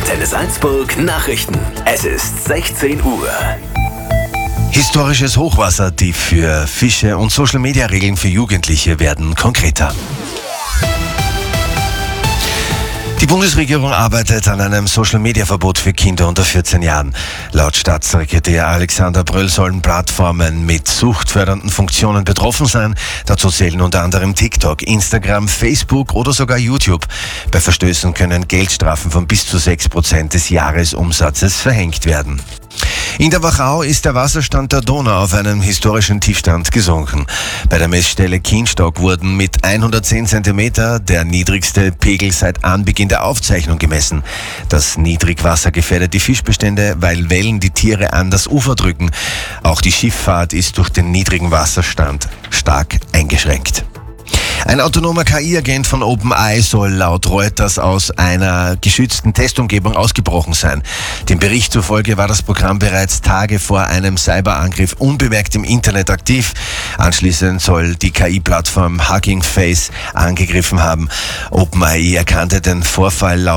Antenne Salzburg Nachrichten. Es ist 16 Uhr. Historisches Hochwasser, die für Fische und Social-Media-Regeln für Jugendliche werden konkreter. Die Bundesregierung arbeitet an einem Social-Media-Verbot für Kinder unter 14 Jahren. Laut Staatssekretär Alexander Bröll sollen Plattformen mit suchtfördernden Funktionen betroffen sein. Dazu zählen unter anderem TikTok, Instagram, Facebook oder sogar YouTube. Bei Verstößen können Geldstrafen von bis zu 6% des Jahresumsatzes verhängt werden. In der Wachau ist der Wasserstand der Donau auf einen historischen Tiefstand gesunken. Bei der Messstelle Kienstock wurden mit 110 cm der niedrigste Pegel seit Anbeginn der Aufzeichnung gemessen. Das Niedrigwasser gefährdet die Fischbestände, weil Wellen die Tiere an das Ufer drücken. Auch die Schifffahrt ist durch den niedrigen Wasserstand stark eingeschränkt. Ein autonomer KI-Agent von OpenAI soll laut Reuters aus einer geschützten Testumgebung ausgebrochen sein. Dem Bericht zufolge war das Programm bereits Tage vor einem Cyberangriff unbemerkt im Internet aktiv. Anschließend soll die KI-Plattform Hugging Face angegriffen haben. OpenAI erkannte den Vorfall laut